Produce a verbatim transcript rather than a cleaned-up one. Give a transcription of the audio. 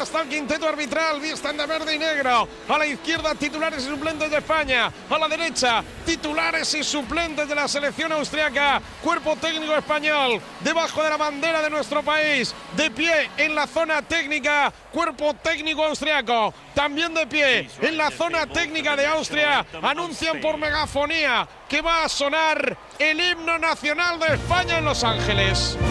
está el quinteto arbitral, visten de verde y negro. A la izquierda, titulares y suplentes de España. A la derecha, titulares y suplentes de la selección austriaca. Cuerpo técnico español, debajo de la bandera de nuestro país. De pie en la zona técnica, cuerpo técnico austriaco. También de pie en la zona técnica de Austria. Anuncian por megafonía que va a sonar el himno nacional de España en Los Ángeles.